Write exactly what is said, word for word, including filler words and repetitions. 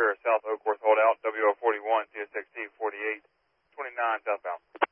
clear South Oakworth holdout, W O forty-one, C S X T forty-eight twenty-nine southbound.